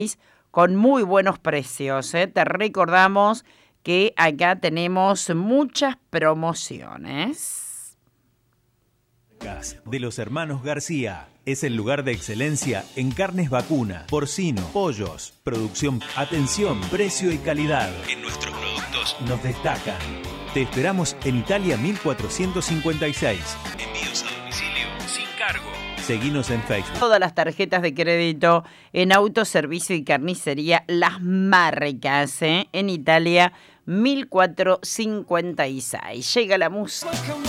con muy buenos precios, ¿eh? Te recordamos que acá tenemos muchas promociones. De los hermanos García. Es el lugar de excelencia en carnes vacuna, porcino, pollos, producción, atención, precio y calidad. En nuestros productos nos destacan. Te esperamos en Italia 1456. Envíos a domicilio sin cargo. Seguinos en Facebook. Todas las tarjetas de crédito en autoservicio y carnicería, las marcas, ¿eh? En Italia 1456. Llega la música.